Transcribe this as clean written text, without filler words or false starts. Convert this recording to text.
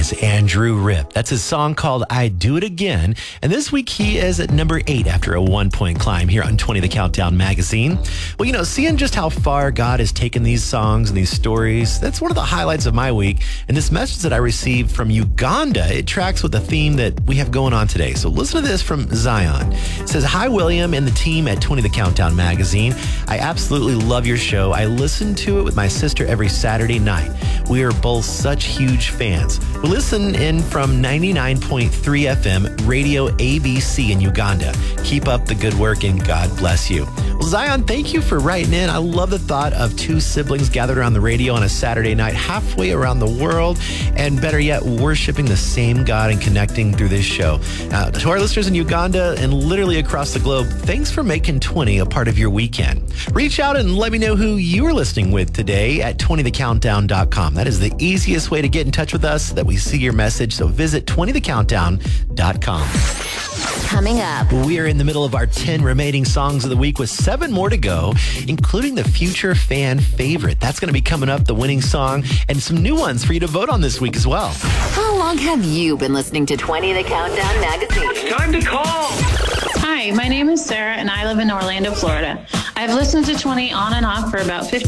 is Andrew Ripp. That's his song called I Do It Again. And this week he is at number 8 after a 1-point climb here on 20 The Countdown magazine. Well, seeing just how far God has taken these songs and these stories, that's one of the highlights of my week. And this message that I received from Uganda, it tracks with the theme that we have going on today. So listen to this from Zion. It says, "Hi, William and the team at 20 The Countdown magazine. I absolutely love your show. I listen to it with my sister every Saturday night. We are both such huge fans. We listen in from 99.3 FM Radio ABC in Uganda. Keep up the good work and God bless you." Well, Zion, thank you for writing in. I love the thought of two siblings gathered around the radio on a Saturday night halfway around the world, and better yet, worshiping the same God and connecting through this show. To our listeners in Uganda and literally across the globe, thanks for making 20 a part of your weekend. Reach out and let me know who you are listening with today at 20thecountdown.com. That is the easiest way to get in touch with us so that we see your message. So visit 20thecountdown.com. Coming up, we are in the middle of our 10 remaining songs of the week with 7 more to go, including the future fan favorite. That's going to be coming up, the winning song, and some new ones for you to vote on this week as well. How long have you been listening to 20 The Countdown magazine? It's time to call. Hi, my name is Sarah, and I live in Orlando, Florida. I've listened to 20 on and off for about 15